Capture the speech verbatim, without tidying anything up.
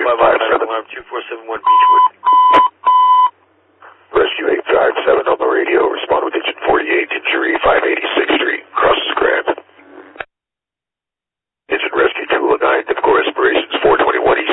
five five, medical alarm two four seven one Beechwood.